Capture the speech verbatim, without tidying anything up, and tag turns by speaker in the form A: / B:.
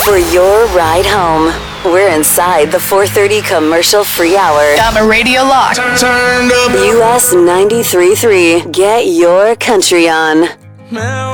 A: for your ride home. We're inside the four thirty commercial free hour.
B: Got my radio locked.
C: Turned up.
A: U S ninety-three point three. Get your country on.